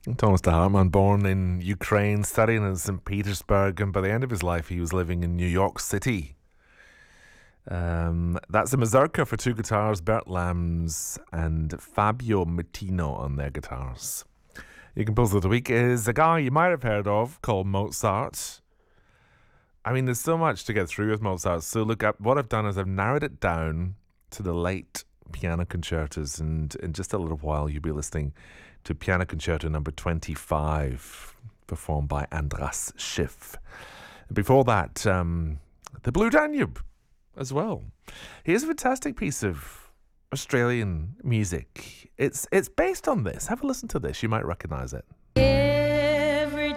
Thomas de Hartmann, born in Ukraine, studying in St. Petersburg, and by the end of his life, he was living in New York City. That's a mazurka for two guitars, Bert Lams and Fabio Matino on their guitars. Your composer of the week is a guy you might have heard of called Mozart. I mean, there's so much to get through with Mozart. So look, what I've done is I've narrowed it down to the late piano concertos, and in just a little while you'll be listening to Piano Concerto number 25, performed by Andras Schiff. Before that, the Blue Danube as well. Here's a fantastic piece of Australian music. It's based on this. Have a listen to this. You might recognize it. Every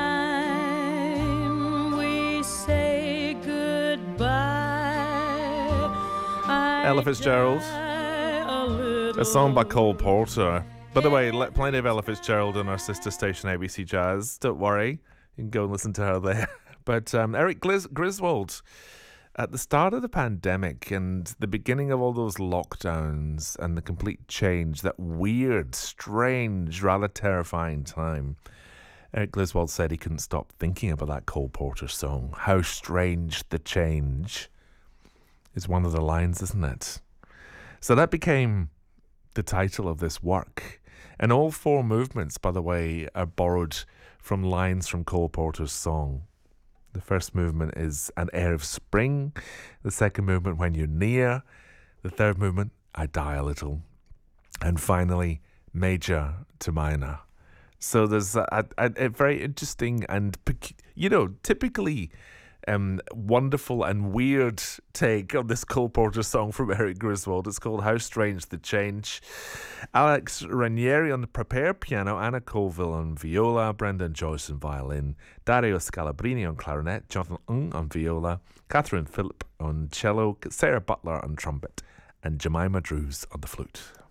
time we say goodbye, Ella Fitzgerald. A song by Cole Porter. By the way, plenty of Ella Fitzgerald on our sister station ABC Jazz. Don't worry, you can go and listen to her there. But Eric Griswold, at the start of the pandemic and the beginning of all those lockdowns and the complete change, that weird, strange, rather terrifying time, Eric Griswold said he couldn't stop thinking about that Cole Porter song. How strange the change is one of the lines, isn't it? So that became the title of this work. And all four movements, by the way, are borrowed from lines from Cole Porter's song. The first movement is An Air of Spring. The second movement, When You're Near. The third movement, I Die a Little. And finally, Major to Minor. So there's a very interesting and, typically wonderful and weird take on this Cole Porter song from Eric Griswold. It's called How Strange the Change. Alex Ranieri on the Prepare piano, Anna Colville on viola, Brendan Joyce on violin, Dario Scalabrini on clarinet, Jonathan Ng on viola, Catherine Phillip on cello, Sarah Butler on trumpet, and Jemima Drews on the flute.